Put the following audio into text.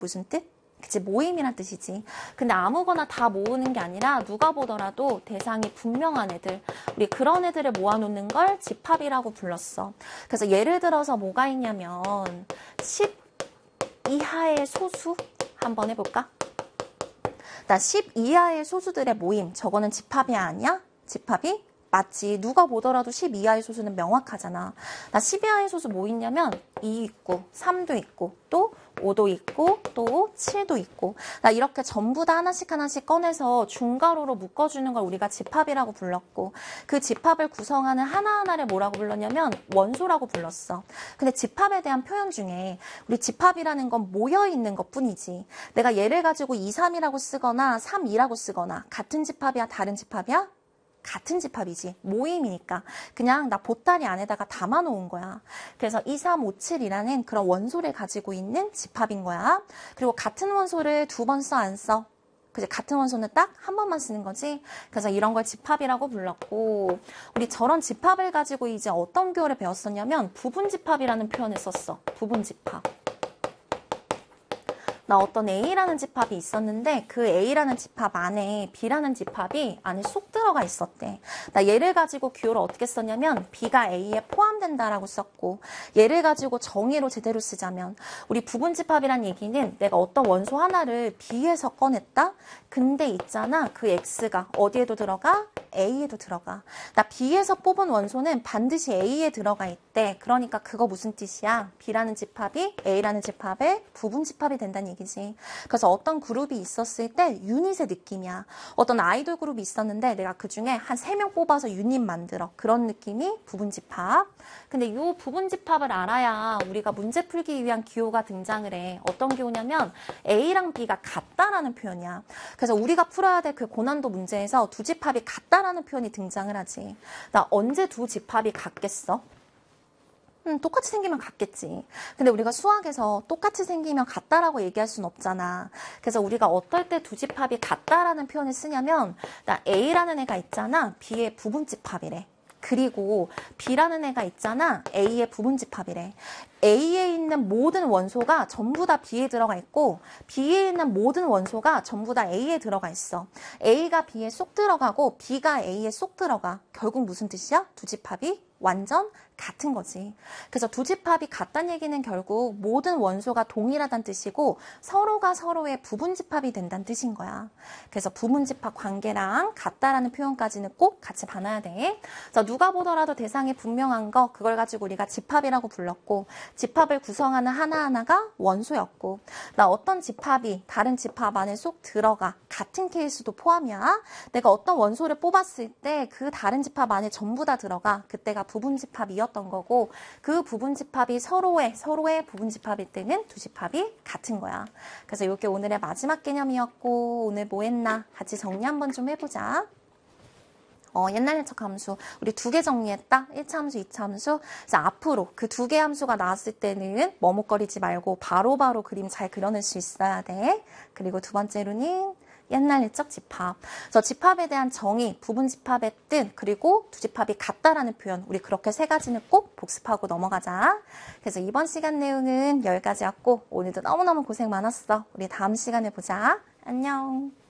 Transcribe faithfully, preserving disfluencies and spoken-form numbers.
무슨 뜻? 그치, 모임이란 뜻이지. 근데 아무거나 다 모으는 게 아니라 누가 보더라도 대상이 분명한 애들, 우리 그런 애들을 모아놓는 걸 집합이라고 불렀어. 그래서 예를 들어서 뭐가 있냐면 십 이하의 소수 한번 해볼까? 나 십 이하의 소수들의 모임, 저거는 집합이 아니야? 집합이? 맞지. 누가 보더라도 십 이하의 소수는 명확하잖아. 나 십 이하의 소수 뭐 있냐면 이 있고 삼도 있고 또 오도 있고 또 칠도 있고, 나 이렇게 전부 다 하나씩 하나씩 꺼내서 중괄호로 묶어주는 걸 우리가 집합이라고 불렀고, 그 집합을 구성하는 하나하나를 뭐라고 불렀냐면 원소라고 불렀어. 근데 집합에 대한 표현 중에 우리 집합이라는 건 모여있는 것 뿐이지, 내가 얘를 가지고 이, 삼이라고 쓰거나 삼, 이라고 쓰거나 같은 집합이야 다른 집합이야? 같은 집합이지. 모임이니까 그냥 나 보따리 안에다가 담아놓은 거야. 그래서 이, 삼, 오, 칠이라는 그런 원소를 가지고 있는 집합인 거야. 그리고 같은 원소를 두 번 써, 안 써? 그치? 같은 원소는 딱 한 번만 쓰는 거지. 그래서 이런 걸 집합이라고 불렀고, 우리 저런 집합을 가지고 이제 어떤 교를 배웠었냐면 부분집합이라는 표현을 썼어. 부분집합. 나 어떤 A라는 집합이 있었는데 그 A라는 집합 안에 B라는 집합이 안에 쏙 들어가 있었대. 나 얘를 가지고 기호를 어떻게 썼냐면 B가 A에 포함된다라고 썼고, 얘를 가지고 정의로 제대로 쓰자면 우리 부분집합이란 얘기는 내가 어떤 원소 하나를 B에서 꺼냈다? 근데 있잖아, 그 X가 어디에도 들어가? A에도 들어가. 나 B에서 뽑은 원소는 반드시 A에 들어가 있대. 그러니까 그거 무슨 뜻이야? B라는 집합이 A라는 집합의 부분집합이 된다는 얘기지. 그래서 어떤 그룹이 있었을 때 유닛의 느낌이야. 어떤 아이돌 그룹이 있었는데 내가 그중에 한 세 명 뽑아서 유닛 만들어. 그런 느낌이 부분집합. 근데 이 부분집합을 알아야 우리가 문제 풀기 위한 기호가 등장을 해. 어떤 기호냐면 A랑 B가 같다라는 표현이야. 그래서 우리가 풀어야 될 그 고난도 문제에서 두 집합이 같다라는 표현이 등장을 하지. 나 언제 두 집합이 같겠어? 음, 똑같이 생기면 같겠지. 근데 우리가 수학에서 똑같이 생기면 같다라고 얘기할 수는 없잖아. 그래서 우리가 어떨 때 두 집합이 같다라는 표현을 쓰냐면, 나 A라는 애가 있잖아. B의 부분집합이래. 그리고 B라는 애가 있잖아. A의 부분집합이래. A에 있는 모든 원소가 전부 다 B에 들어가 있고 B에 있는 모든 원소가 전부 다 A에 들어가 있어. A가 B에 쏙 들어가고 B가 A에 쏙 들어가. 결국 무슨 뜻이야? 두 집합이 완전 같은 거지. 그래서 두 집합이 같다는 얘기는 결국 모든 원소가 동일하다는 뜻이고 서로가 서로의 부분집합이 된다는 뜻인 거야. 그래서 부분집합 관계랑 같다라는 표현까지는 꼭 같이 봐놔야 돼. 그래서 누가 보더라도 대상이 분명한 거, 그걸 가지고 우리가 집합이라고 불렀고, 집합을 구성하는 하나하나가 원소였고, 나 어떤 집합이 다른 집합 안에 쏙 들어가. 같은 케이스도 포함이야. 내가 어떤 원소를 뽑았을 때 그 다른 집합 안에 전부 다 들어가. 그때가 부분집합이었던 거고, 그 부분집합이 서로의 서로의 부분집합일 때는 두 집합이 같은 거야. 그래서 이게 오늘의 마지막 개념이었고, 오늘 뭐 했나 같이 정리 한번 좀 해보자. 어, 옛날 예측 함수 우리 두 개 정리했다. 일 차 함수, 이 차 함수. 그래서 앞으로 그 두 개 함수가 나왔을 때는 머뭇거리지 말고 바로바로 바로 그림 잘 그려낼 수 있어야 돼. 그리고 두 번째로는 옛날 일적 집합. 그래서 집합에 대한 정의, 부분집합의 뜻, 그리고 두 집합이 같다라는 표현, 우리 그렇게 세 가지는 꼭 복습하고 넘어가자. 그래서 이번 시간 내용은 여기까지였고, 오늘도 너무너무 고생 많았어. 우리 다음 시간에 보자. 안녕.